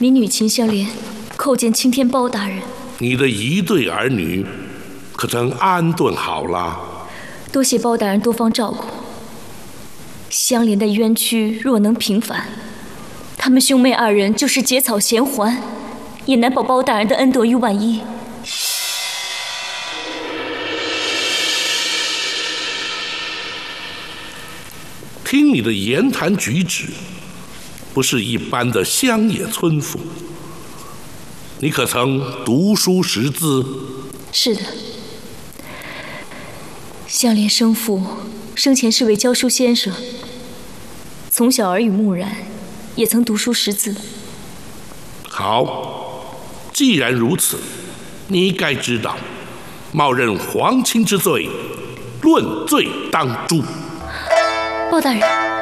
民女秦香莲叩见青天包大人。 你的一对儿女可曾安顿好了？ 多谢包大人多方照顾。香莲的冤屈若能平反，他们兄妹二人就是结草衔环，也难保包大人的恩德于万一。 听你的言谈举止，不是一般的乡野村妇。你可曾读书识字？ 是的，香莲生父生前是位教书先生，从小耳濡目染，也曾读书识字。 好，既然如此，你该知道，冒认皇亲之罪，论罪当诛。 包大人。